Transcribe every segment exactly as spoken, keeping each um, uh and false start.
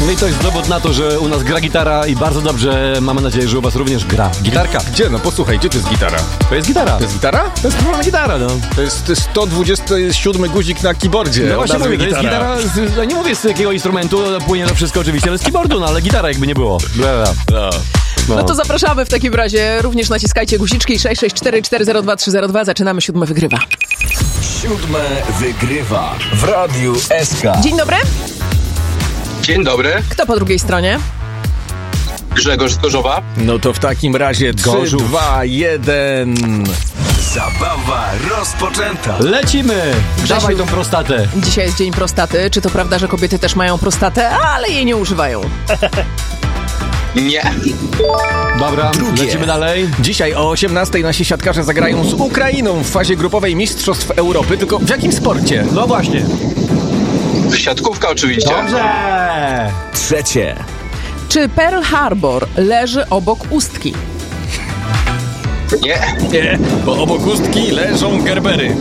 No i to jest dowód na to, że u nas gra gitara i bardzo dobrze, mamy nadzieję, że u was również gra gitarka. Gdzie? No posłuchaj, gdzie to jest gitara? To jest gitara. To jest gitara? To jest normalna gitara, no. To jest sto dwudziesty siódmy guzik na keyboardzie. No właśnie Nazwę mówię, to jest gitara, z, no nie mówię z jakiego instrumentu, płynie to wszystko oczywiście, ale z keyboardu, no ale gitara jakby nie było. Bla, No. no. No to zapraszamy w takim razie. Również naciskajcie guziczki sześć sześć cztery cztery zero dwa trzy zero dwa. Zaczynamy. Siódme wygrywa. Siódme wygrywa w Radiu S K. Dzień dobry. Dzień dobry, Kto po drugiej stronie? Grzegorz z Gorzowa. No to w takim razie trzy, Gorzów. dwa, jeden. Zabawa rozpoczęta. Lecimy! Grzesiu. Dawaj tą prostatę. Dzisiaj jest dzień prostaty. Czy to prawda, że kobiety też mają prostatę, ale jej nie używają? Nie. Dobra, Drugie. lecimy dalej. Dzisiaj o osiemnastej nasi siatkarze zagrają z Ukrainą w fazie grupowej Mistrzostw Europy, tylko w jakim sporcie? No właśnie. Siatkówka oczywiście. Dobrze! Trzecie. Czy Pearl Harbor leży obok Ustki? Nie. Nie, bo obok Ustki leżą Gerbery.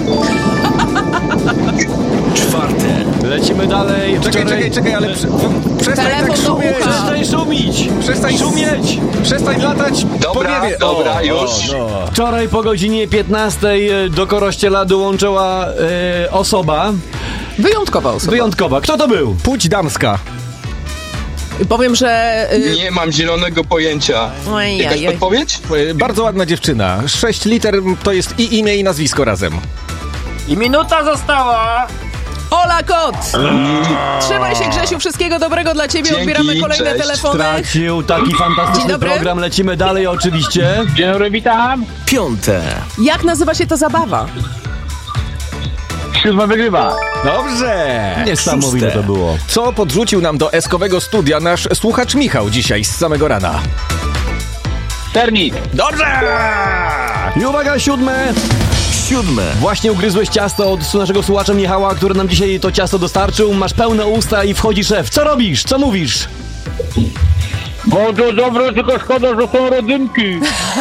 Czwarte. Lecimy dalej. Czekaj, Wczoraj- czekaj, czekaj, ale prze, przestań Telefon tak do szumieć. ucha. Przestań szumić! Przestań Szumieć! Przestań latać Dobra, po niebie. dobra, O, już. O, no. Wczoraj po godzinie piętnastej do Korościela dołączyła e, osoba Wyjątkowa osoba. wyjątkowa. Kto to był? Płeć damska. Powiem, że... y, Nie mam zielonego pojęcia. Ojej, Jakaś ojej. podpowiedź? E, Bardzo ładna dziewczyna. Sześć liter to jest i imię, i nazwisko razem. I minuta została! Ola Kot! Trzymaj się, Grzesiu, wszystkiego dobrego dla ciebie. Dzięki, Odbieramy kolejne cześć. telefony. Tracił taki fantastyczny Dzień dobry. program. Lecimy dalej oczywiście. Dzień dobry, witam! Piąte. Jak nazywa się ta zabawa? Siódma wygrywa! Dobrze. Niesamowite Szóste. to było. Co podrzucił nam do eskowego studia nasz słuchacz Michał dzisiaj z samego rana? Sernik! Dobrze! I uwaga, siódme. Siódme. Właśnie ugryzłeś ciasto od naszego słuchacza Michała, który nam dzisiaj to ciasto dostarczył. Masz pełne usta i wchodzi szef. Co robisz? Co mówisz? Bo to dobre, tylko szkoda, że są rodzynki!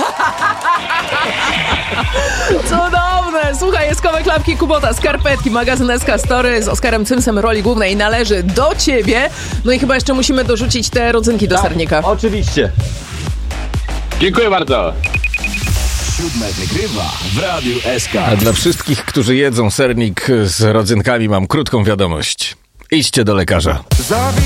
Cudowne! Słuchaj, eskowe klapki Kubota, skarpetki, magazyn S K Story z Oskarem Cymsem roli głównej należy do ciebie. No i chyba jeszcze musimy dorzucić te rodzynki do sernika. Oczywiście. Dziękuję bardzo! Siódme wygrywa w Radiu S K. A dla wszystkich, którzy jedzą sernik z rodzynkami, mam krótką wiadomość. Idźcie do lekarza.